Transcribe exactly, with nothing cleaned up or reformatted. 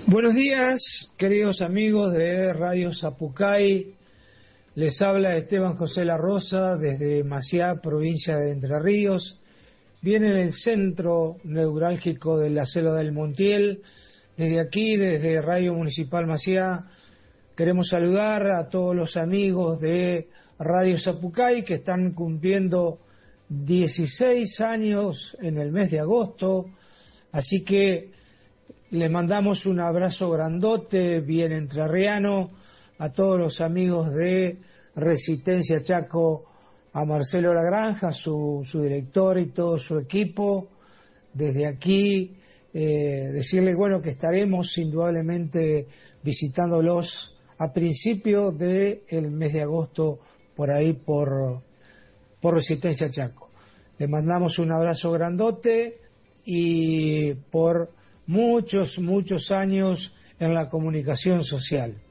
Buenos días, queridos amigos de Radio Zapucay. Les habla Esteban José La Rosa desde Maciá, provincia de Entre Ríos. Viene en el centro neurálgico de la selva del Montiel. Desde aquí, desde Radio Municipal Maciá, queremos saludar a todos los amigos de Radio Zapucay que están cumpliendo dieciséis años en el mes de agosto. Así que le mandamos un abrazo grandote, bien entrerriano, a todos los amigos de Resistencia Chaco, a Marcelo Lagranja, su, su director y todo su equipo. Desde aquí, eh, decirles bueno, que estaremos indudablemente visitándolos a principios del mes de agosto, por ahí, por, por Resistencia Chaco. Le mandamos un abrazo grandote y por muchos, muchos años en la comunicación social.